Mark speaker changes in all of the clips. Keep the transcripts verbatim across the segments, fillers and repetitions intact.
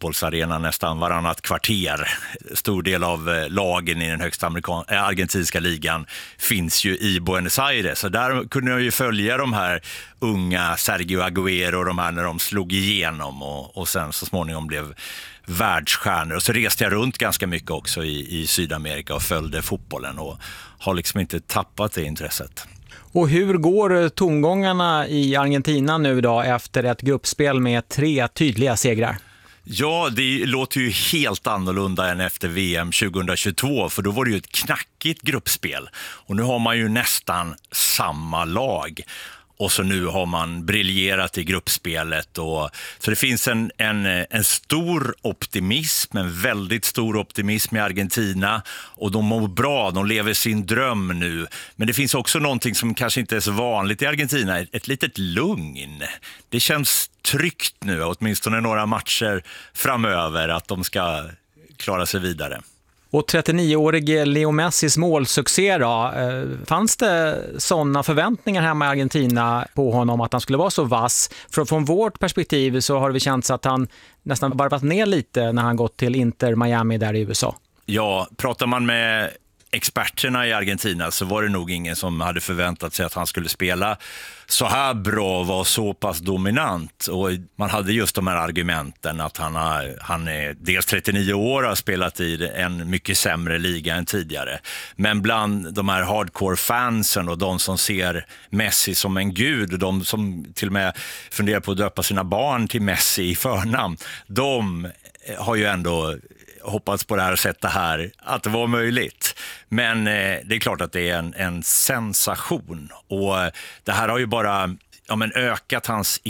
Speaker 1: fotbollsarena nästan varannat kvarter. Stor del av lagen i den högsta amerikan- äh, argentinska ligan finns ju i Buenos Aires. Så där kunde jag ju följa de här unga Sergio Agüero och de här när de slog igenom och, och sen så småningom blev världsstjärnor. Och så reste jag runt ganska mycket också i, i Sydamerika och följde fotbollen och har liksom inte tappat det intresset.
Speaker 2: Och hur går tongångarna i Argentina nu då efter ett gruppspel med tre tydliga segrar?
Speaker 1: Ja, det låter ju helt annorlunda än efter V M tjugohundratjugotvå, för då var det ju ett knackigt gruppspel. Och nu har man ju nästan samma lag. Och så nu har man briljerat i gruppspelet. Och, så det finns en, en, en stor optimism, en väldigt stor optimism i Argentina. Och de mår bra, de lever sin dröm nu. Men det finns också någonting som kanske inte är så vanligt i Argentina, ett, ett litet lugn. Det känns tryggt nu, åtminstone några matcher framöver, att de ska klara sig vidare.
Speaker 2: Och trettionioårige Leo Messis målsuccé då, fanns det sådana förväntningar hemma i Argentina på honom att han skulle vara så vass? För från vårt perspektiv så har det känts att han nästan varvat ner lite när han gått till Inter Miami där i U S A.
Speaker 1: Ja, pratar man med experterna i Argentina så var det nog ingen som hade förväntat sig att han skulle spela så här bra och var så pass dominant. Och man hade just de här argumenten att han, har, han är dels trettionio år och har spelat i en mycket sämre liga än tidigare. Men bland de här hardcore-fansen och de som ser Messi som en gud och de som till och med funderar på att döpa sina barn till Messi i förnamn, de har ju ändå hoppats på det här sättet här, att det var möjligt. Men eh, det är klart att det är en, en sensation. Och eh, det här har ju bara ja, men ökat hans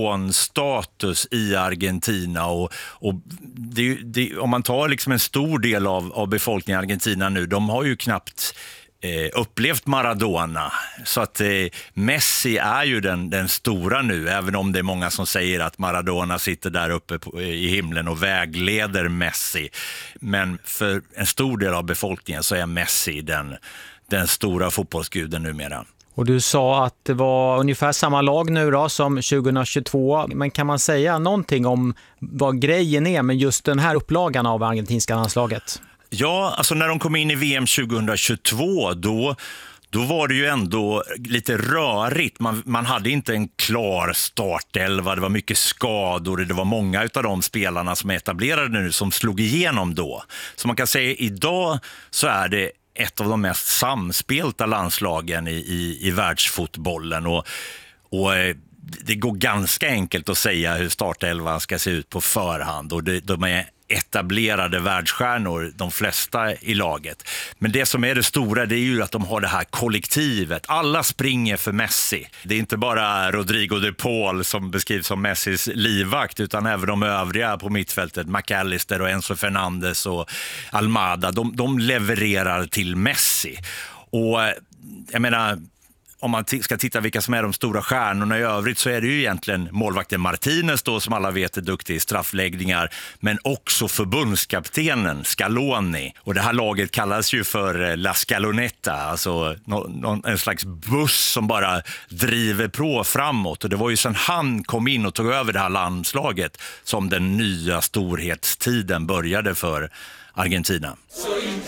Speaker 1: ikonstatus i Argentina. Och, och det, det, om man tar liksom en stor del av, av befolkningen i Argentina nu, de har ju knappt Eh, upplevt Maradona, så att eh, Messi är ju den, den stora nu, även om det är många som säger att Maradona sitter där uppe på, i himlen och vägleder Messi, men för en stor del av befolkningen så är Messi den, den stora fotbollsguden numera.
Speaker 2: Och du sa att det var ungefär samma lag nu då som tjugohundratjugotvå, men kan man säga någonting om vad grejen är med just den här upplagan av argentinska landslaget?
Speaker 1: Ja, alltså när de kom in i V M tjugohundratjugotvå då, då var det ju ändå lite rörigt. Man, man hade inte en klar startelva, det var mycket skador, det var många av de spelarna som är etablerade nu som slog igenom då. Så man kan säga idag så är det ett av de mest samspelta landslagen i, i, i världsfotbollen och, och det går ganska enkelt att säga hur startelvan ska se ut på förhand och det, de är etablerade världsstjärnor, de flesta i laget. Men det som är det stora, det är ju att de har det här kollektivet. Alla springer för Messi. Det är inte bara Rodrigo de Paul som beskrivs som Messis livvakt, utan även de övriga på mittfältet, McAllister och Enzo Fernandes och Almada. De, de levererar till Messi. Och jag menar, om man t- ska titta vilka som är de stora stjärnorna i övrigt så är det ju egentligen målvakten Martinez då, som alla vet är duktig i straffläggningar, men också förbundskaptenen Scaloni. Och det här laget kallas ju för La Scalonetta, alltså no- no- en slags buss som bara driver på framåt. Och det var ju sedan han kom in och tog över det här landslaget som den nya storhetstiden började för Argentina.